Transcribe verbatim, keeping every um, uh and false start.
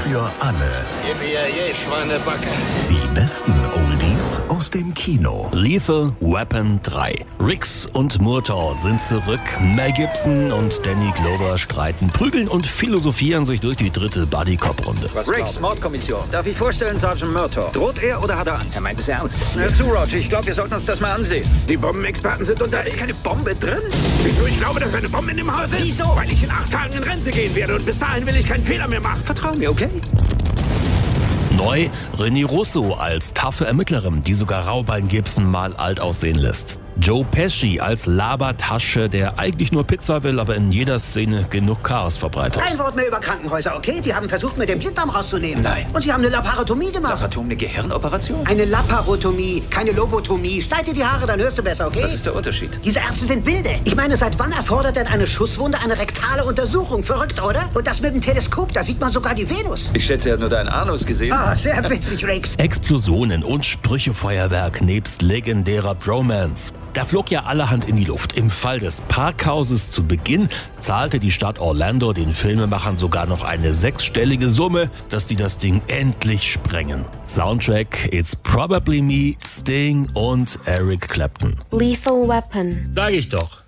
für alle. Gib mir je, Schweinebacke. Die besten Oldies aus dem Kino. Lethal Weapon drei. Riggs und Murtaugh sind zurück. Mel Gibson und Danny Glover streiten, prügeln und philosophieren sich durch die dritte Buddy-Cop-Runde. Riggs, Mordkommission. Darf ich vorstellen, Sergeant Murtaugh? Droht er oder hat er Angst? Er meint es ernst. Hör zu, Roger. Ich glaube, wir sollten uns das mal ansehen. Die Bombenexperten sind und da ist keine Bombe drin. Wieso? Ich glaube, dass eine Bombe in dem Haus ist. Wieso? Weil ich in acht Tagen in Rente gehen werde und bis dahin will ich keinen Fehler mehr machen. Vertrau mir, okay? Neu René Russo als taffe Ermittlerin, die sogar Raubein Gibson mal alt aussehen lässt. Joe Pesci als Labertasche, der eigentlich nur Pizza will, aber in jeder Szene genug Chaos verbreitet. Kein Wort mehr über Krankenhäuser, okay? Die haben versucht, mir den Blinddarm rauszunehmen. Nein. Und sie haben eine Laparotomie gemacht. Laparotomie, eine Gehirnoperation? Eine Laparotomie, keine Lobotomie. Schneid dir die Haare, dann hörst du besser, okay? Was ist der Unterschied? Diese Ärzte sind wilde. Ich meine, seit wann erfordert denn eine Schusswunde eine rektale Untersuchung? Verrückt, oder? Und das mit dem Teleskop, da sieht man sogar die Venus. Ich schätze, er hat nur deinen Anus gesehen. Ah, sehr witzig, Riggs. Explosionen und Sprüchefeuerwerk nebst legendärer Bromance. Da flog ja allerhand in die Luft. Im Fall des Parkhauses zu Beginn zahlte die Stadt Orlando den Filmemachern sogar noch eine sechsstellige Summe, dass die das Ding endlich sprengen. Soundtrack It's Probably Me, Sting und Eric Clapton. Lethal Weapon. Sag ich doch.